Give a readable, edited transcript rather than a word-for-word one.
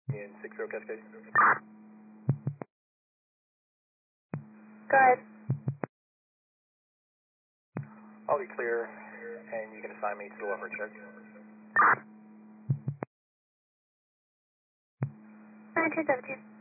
In 60 Cascade. Go ahead. I'll be clear, and you can assign me to the leopard check. 9217.